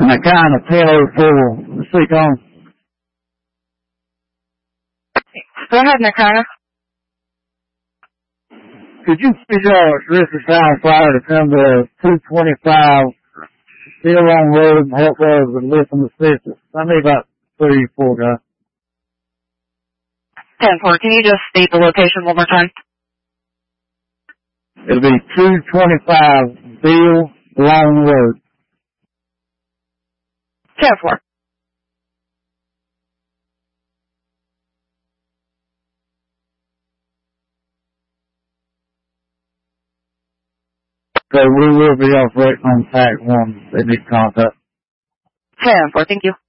and a kind of payload for Seacon. Go ahead, Nakana. Could you please Richard Soundfire to come to 225 Still on road and help us with lifting assistance? I need about 3 or 4 guys. 10-4, can you just state the location one more time? It'll be 225 Bill Long Road. 10-4. So we will be operating on Tac 1. They need contact. 10-4, thank you.